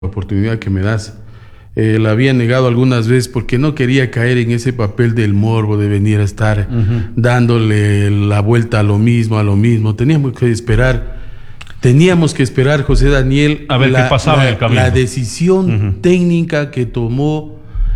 oportunidad que me das. La había negado algunas veces porque no quería caer en ese papel del morbo de venir a estar dándole la vuelta a lo mismo. Teníamos que esperar, José Daniel, a ver qué pasaba en el camino. La decisión técnica que tomó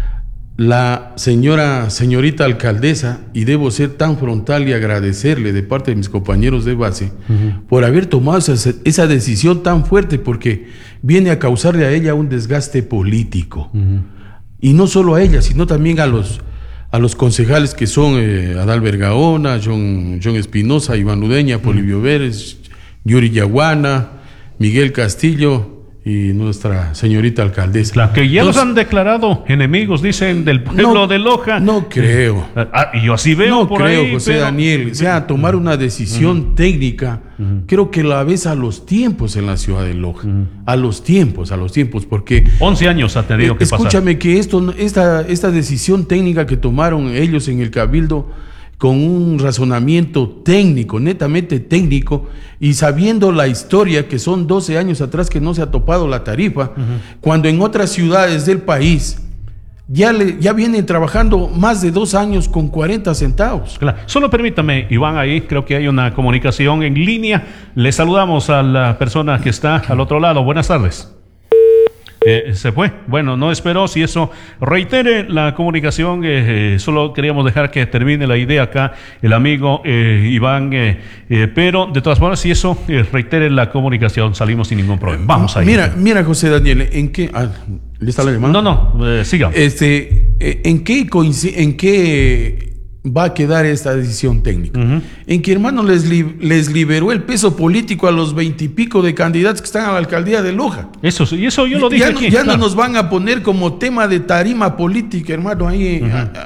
la señorita alcaldesa, y debo ser tan frontal y agradecerle de parte de mis compañeros de base por haber tomado esa decisión tan fuerte, porque viene a causarle a ella un desgaste político. Y no solo a ella, sino también a los concejales que son Adalbert Gaona, John Espinosa, Iván Ludeña, Polibio Vélez, Yuri Yaguana, Miguel Castillo y nuestra señorita alcaldesa. Claro, que ya los han declarado enemigos, dicen, del pueblo de Loja. No creo. Y yo así veo no por creo, ahí. José Daniel. O sea, tomar una decisión técnica, creo que la ves a los tiempos en la ciudad de Loja. A los tiempos, porque 11 años ha tenido que pasar. Escúchame, que esta decisión técnica que tomaron ellos en el Cabildo, con un razonamiento técnico, netamente técnico, y sabiendo la historia que son 12 años atrás que no se ha topado la tarifa, cuando en otras ciudades del país ya vienen trabajando más de 2 años con 40 centavos. Claro. Solo permítame, Iván, ahí creo que hay una comunicación en línea. Le saludamos a la persona que está al otro lado. Buenas tardes. Se fue. Bueno, no esperó. Si eso, reitere la comunicación. Solo queríamos dejar que termine la idea acá el amigo Iván. Pero de todas formas, si eso, reitere la comunicación, salimos sin ningún problema. Vamos ahí. Mira, José Daniel, ¿en qué? ¿Le está la llamada? No, siga. ¿En qué va a quedar esta decisión técnica? En que, hermano, les liberó el peso político a los 20 y pico de candidatos que están a la alcaldía de Loja. Eso yo lo dije aquí. Ya no nos van a poner como tema de tarima política, hermano, ahí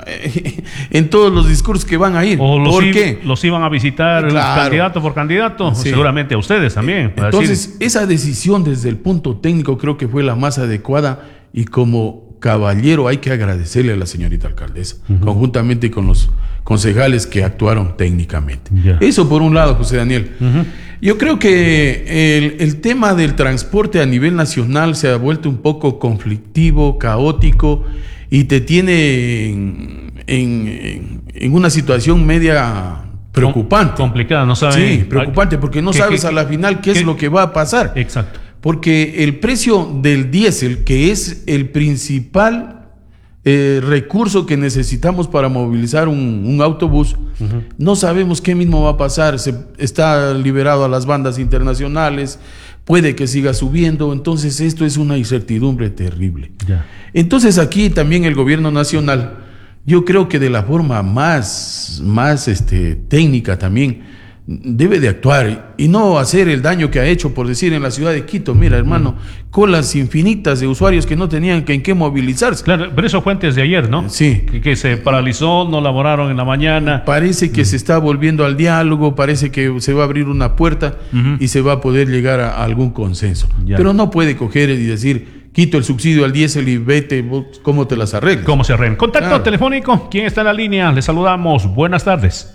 en todos los discursos que van a ir. ¿Por qué? Los iban a visitar candidato por candidato, sí. Seguramente a ustedes también. Entonces, esa decisión desde el punto técnico creo que fue la más adecuada, y como caballero hay que agradecerle a la señorita alcaldesa, conjuntamente con los concejales que actuaron técnicamente. Eso por un lado, José Daniel. Yo creo que el tema del transporte a nivel nacional se ha vuelto un poco conflictivo, caótico, y te tiene en una situación media preocupante. Complicada, no sabes. Sí, preocupante, porque no sabes a la final qué es lo que va a pasar. Exacto. Porque el precio del diésel, que es el principal recurso que necesitamos para movilizar un autobús, no sabemos qué mismo va a pasar. Está liberado a las bandas internacionales, puede que siga subiendo. Entonces esto es una incertidumbre terrible. Entonces aquí también el gobierno nacional, yo creo que de la forma más técnica también debe de actuar y no hacer el daño que ha hecho, por decir, en la ciudad de Quito. Mira, hermano, colas infinitas de usuarios que no tenían en qué movilizarse. Claro, pero eso fue antes de ayer, ¿no? Sí. Que se paralizó, no laboraron en la mañana. Parece que se está volviendo al diálogo, parece que se va a abrir una puerta y se va a poder llegar a algún consenso. Pero no puede coger y decir: quito el subsidio al diésel y vete, ¿cómo te las arreglas? ¿Cómo se arreglan? Contacto telefónico, ¿quién está en la línea? Le saludamos, buenas tardes.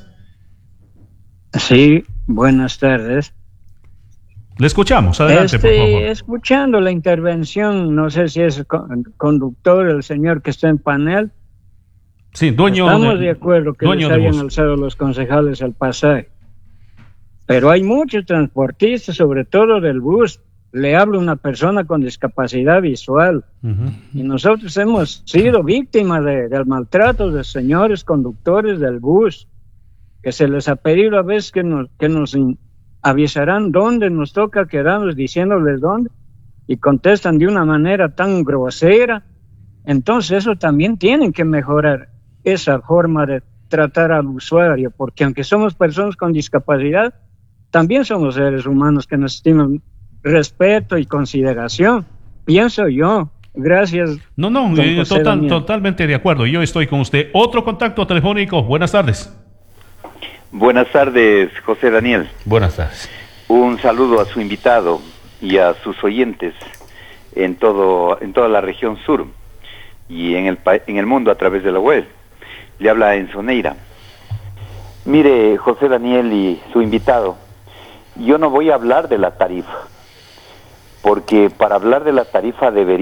Sí, buenas tardes. Le escuchamos, adelante, por favor. Escuchando la intervención, no sé si es conductor, el señor que está en panel. Sí, dueño. Estamos de acuerdo que les hayan alzado los concejales el pasaje. Pero hay muchos transportistas, sobre todo del bus. Le habla una persona con discapacidad visual. Y nosotros hemos sido víctimas del maltrato de señores conductores del bus, que se les ha pedido a veces que nos avisarán dónde nos toca quedarnos, diciéndoles dónde, y contestan de una manera tan grosera. Entonces eso también tienen que mejorar, esa forma de tratar al usuario, porque aunque somos personas con discapacidad, también somos seres humanos que necesitan respeto y consideración, pienso yo. Gracias. Totalmente de acuerdo, yo estoy con usted. Otro contacto telefónico, buenas tardes. Buenas tardes, José Daniel. Buenas tardes. Un saludo a su invitado y a sus oyentes en toda la región sur y en el mundo a través de la web. Le habla Enzo Neira. Mire, José Daniel y su invitado, yo no voy a hablar de la tarifa. porque para hablar de la tarifa debería